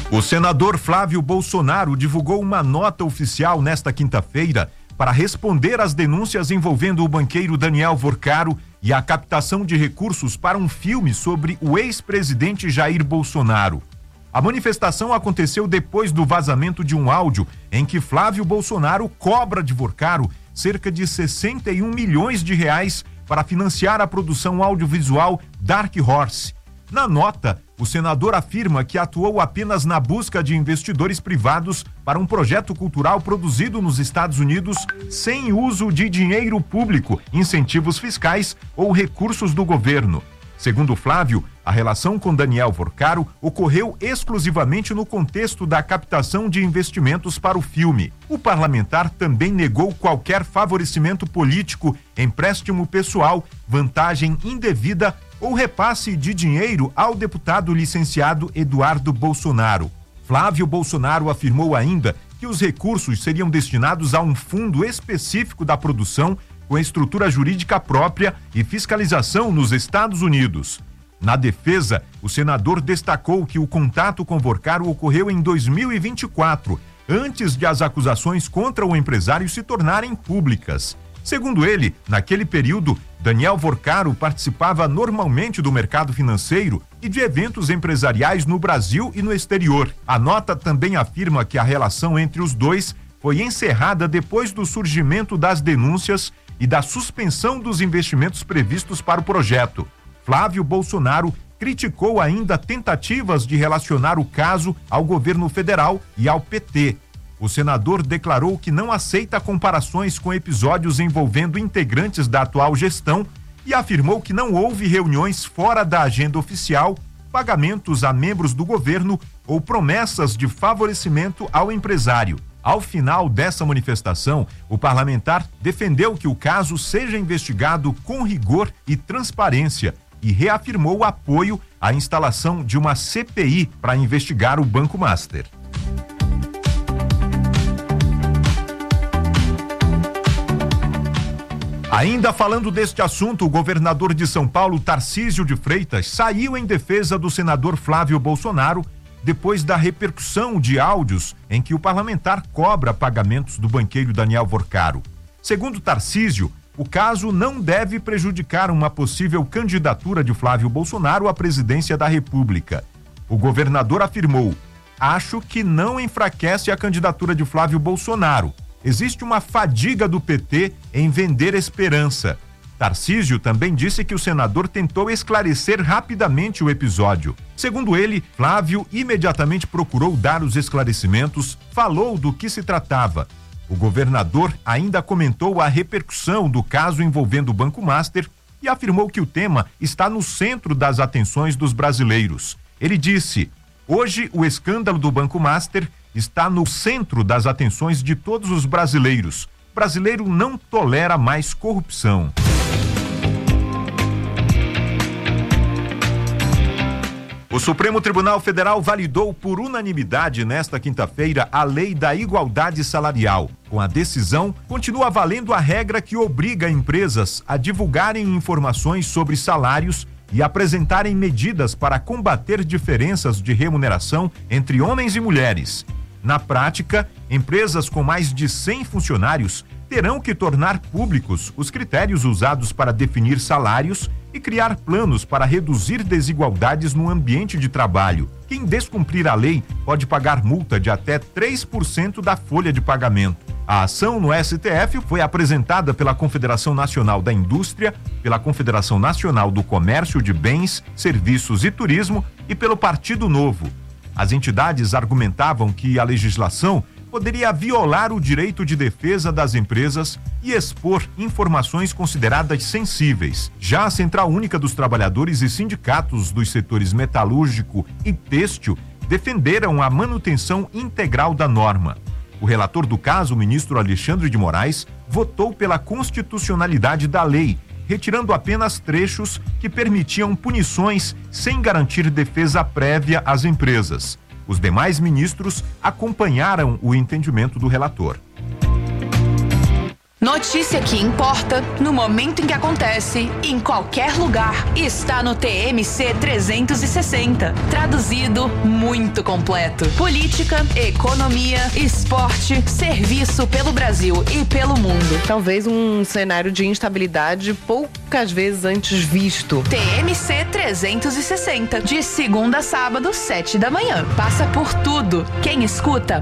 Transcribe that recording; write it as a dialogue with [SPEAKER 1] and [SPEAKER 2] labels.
[SPEAKER 1] O senador Flávio Bolsonaro divulgou uma nota oficial nesta quinta-feira para responder às denúncias envolvendo o banqueiro Daniel Vorcaro e a captação de recursos para um filme sobre o ex-presidente Jair Bolsonaro. A manifestação aconteceu depois do vazamento de um áudio em que Flávio Bolsonaro cobra de Vorcaro cerca de 61 milhões de reais para financiar a produção audiovisual Dark Horse. Na nota, o senador afirma que atuou apenas na busca de investidores privados para um projeto cultural produzido nos Estados Unidos sem uso de dinheiro público, incentivos fiscais ou recursos do governo. Segundo Flávio, a relação com Daniel Vorcaro ocorreu exclusivamente no contexto da captação de investimentos para o filme. O parlamentar também negou qualquer favorecimento político, empréstimo pessoal, vantagem indevida ou repasse de dinheiro ao deputado licenciado Eduardo Bolsonaro. Flávio Bolsonaro afirmou ainda que os recursos seriam destinados a um fundo específico da produção com estrutura jurídica própria e fiscalização nos Estados Unidos. Na defesa, o senador destacou que o contato com Vorcaro ocorreu em 2024, antes de as acusações contra o empresário se tornarem públicas. Segundo ele, naquele período, Daniel Vorcaro participava normalmente do mercado financeiro e de eventos empresariais no Brasil e no exterior. A nota também afirma que a relação entre os dois foi encerrada depois do surgimento das denúncias e da suspensão dos investimentos previstos para o projeto. Flávio Bolsonaro criticou ainda tentativas de relacionar o caso ao governo federal e ao PT. O senador declarou que não aceita comparações com episódios envolvendo integrantes da atual gestão e afirmou que não houve reuniões fora da agenda oficial, pagamentos a membros do governo ou promessas de favorecimento ao empresário. Ao final dessa manifestação, o parlamentar defendeu que o caso seja investigado com rigor e transparência e reafirmou o apoio à instalação de uma CPI para investigar o Banco Master. Ainda falando deste assunto, o governador de São Paulo, Tarcísio de Freitas, saiu em defesa do senador Flávio Bolsonaro depois da repercussão de áudios em que o parlamentar cobra pagamentos do banqueiro Daniel Vorcaro. Segundo Tarcísio, o caso não deve prejudicar uma possível candidatura de Flávio Bolsonaro à presidência da República. O governador afirmou: "Acho que não enfraquece a candidatura de Flávio Bolsonaro. Existe uma fadiga do PT em vender esperança." Tarcísio também disse que o senador tentou esclarecer rapidamente o episódio. Segundo ele, Flávio imediatamente procurou dar os esclarecimentos, falou do que se tratava. O governador ainda comentou a repercussão do caso envolvendo o Banco Master e afirmou que o tema está no centro das atenções dos brasileiros. Ele disse: "Hoje o escândalo do Banco Master está no centro das atenções de todos os brasileiros. O brasileiro não tolera mais corrupção." O Supremo Tribunal Federal validou por unanimidade nesta quinta-feira a Lei da Igualdade Salarial. Com a decisão, continua valendo a regra que obriga empresas a divulgarem informações sobre salários e apresentarem medidas para combater diferenças de remuneração entre homens e mulheres. Na prática, empresas com mais de 100 funcionários terão que tornar públicos os critérios usados para definir salários e criar planos para reduzir desigualdades no ambiente de trabalho. Quem descumprir a lei pode pagar multa de até 3% da folha de pagamento. A ação no STF foi apresentada pela Confederação Nacional da Indústria, pela Confederação Nacional do Comércio de Bens, Serviços e Turismo e pelo Partido Novo. As entidades argumentavam que a legislação poderia violar o direito de defesa das empresas e expor informações consideradas sensíveis. Já a Central Única dos Trabalhadores e sindicatos dos setores metalúrgico e têxtil defenderam a manutenção integral da norma. O relator do caso, o ministro Alexandre de Moraes, votou pela constitucionalidade da lei, retirando apenas trechos que permitiam punições sem garantir defesa prévia às empresas. Os demais ministros acompanharam o entendimento do relator.
[SPEAKER 2] Notícia que importa no momento em que acontece, em qualquer lugar, está no TMC 360. Traduzido, muito completo. Política, economia, esporte, serviço pelo Brasil e pelo mundo.
[SPEAKER 3] Talvez um cenário de instabilidade poucas vezes antes visto.
[SPEAKER 2] TMC 360, de segunda a sábado, 7 da manhã. Passa por tudo. Quem escuta,